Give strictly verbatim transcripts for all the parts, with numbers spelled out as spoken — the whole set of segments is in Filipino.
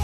katropa.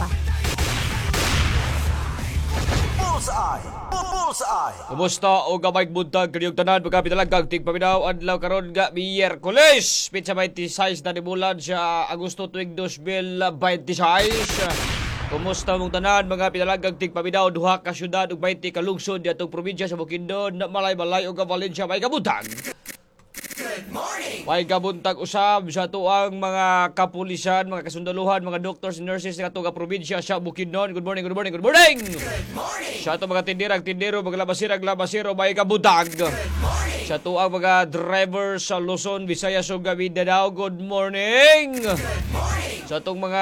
Bullseye! Bullseye! Kumusta o gamay buntag kaniyong tanan pagkapitalagang tigpaminaw adlaw karon nga Miyerkules pitsa twenty-six na nibulan sa Agosto tuig twenty twenty-six. Kumusta mong tanan mga pitalagang tigpaminaw duha ka syudad ug twenty ka lungsod diatong probinsya sa Bukidnon na malay-malay ug Valencia may kabuntag. Good morning! May kabuntag usab sa tuang mga kapulisan, mga kasundaluhan, mga doctors and nurses sa tuga probinsya sa Bukidnon. Good morning, good morning, good morning! Good morning! Sa ato mga tindirang tindero, mga labasirang labasiro, may kabuntag. Sa tuang mga driver sa Luzon, Visayas ug Mindanao, good morning! Good morning! Sa atong mga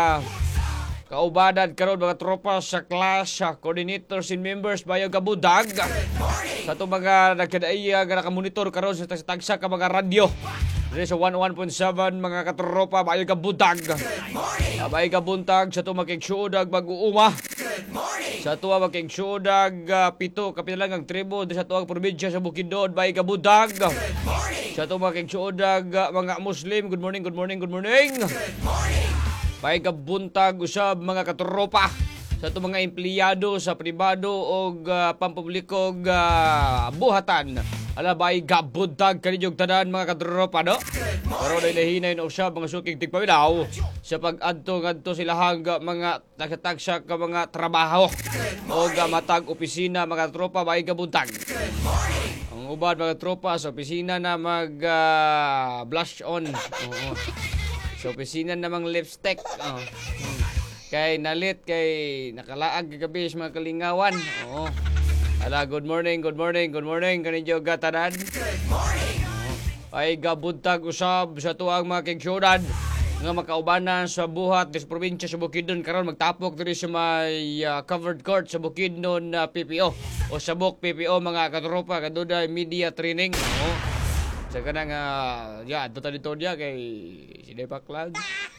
kaubanan karon mga tropa sa class, sa coordinators and members, bayo kabuntag. Sa itong mga nagkadaiya nga nakamonitor karon sa tagsa ka mga radyo. Dito sa one oh one point seven mga katropa, bayo kabuntag. Bayo kabuntag sa itong makiksyudag mag-uuma. Sa ito ang makiksyudag uh, pito kapitalangang tribo sa ito ang probinsya sa Bukidnon, bayo kabuntag. Sa itong makiksyudag uh, mga Muslim, good morning, good morning, good morning. Bayo kabuntag usab mga katropa. Sa itong mga empleyado sa pribado o uh, pampublikong uh, buhatan. Alabay, gabuntag kaninyong tanan mga katropa, no? Pero nahihinay na usab mga suking tigpaminaw sa pag-adto-adto sila hangga mga tagsa-tagsa ka mga trabaho o uh, matag opisina mga tropa, bay gabuntag. Ang uban mga tropa sa opisina na mag uh, blush on. Oo. Sa opisina namang lipstick. Oo. Kay nalit, kay nakalaag gabi sa mga kalingawan. Oo. Ala, good morning, good morning, good morning. Kaninyo gatanan. Good morning. Ay gabuntag usab sa tuang mga kigsyudad nga makaubanan sa buhat sa probinsya sa Bukidnon karon magtapok diri sa may uh, covered court sa Bukidnon uh, P P O o Sabok P P O mga katropa kadto media training. Oo. Sa kanang uh, ya adto ta dito dia kay Siday Paklag.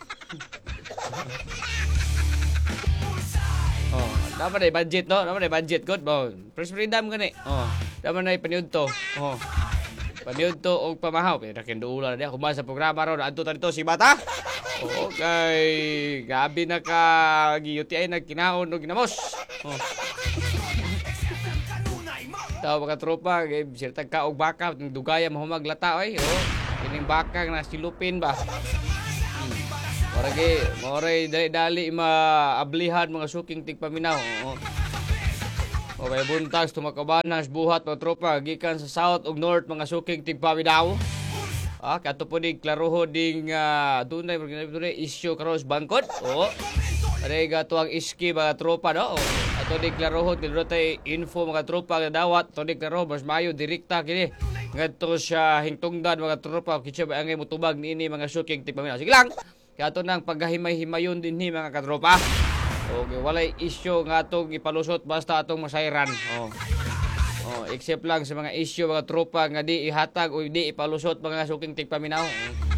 Oh, dapat ay budget no, dapat ay budget good bo. Press freedom gani. Oh, dapat ay paniud to. Oh. Paniud to og pamahaw pero kin duula na dia kumain sa programa ron adto ta dito si Bata. Okay, gabi na ka giyuti ay nagkinaon og ginamos. Oh. Taw mga tropa, kay sirtag ka og baka dugaya mahumag lata oy. Oh, kining baka na silupin ba. Morage, moray dali-dali maablihan mga suking tigpaminaw. Oo. O kay buntag tumakabanas buhat mga tropa gikan sa south ug north mga suking tigpaminaw. Ah, kato po dig klaroho ding uh, dunay dunay issue karon sa bangkod. Oo. Aray gato ang iski mga tropa no. O, ato dig klaroho tidro tay info mga tropa nga dawat to dig klaroho mas mayo direkta kini. Ngadto sa hingtungdan mga tropa kitsa ba angay motubag niini mga suking tigpaminaw. Sige lang. Kaya ito nang paghahimay-himayon din ni mga katropa. Okay, walay issue nga itong ipalusot basta itong masayran. Oh. Oh, except lang sa mga issue mga tropa nga di ihatag o di ipalusot mga suking tigpaminaw. Oh.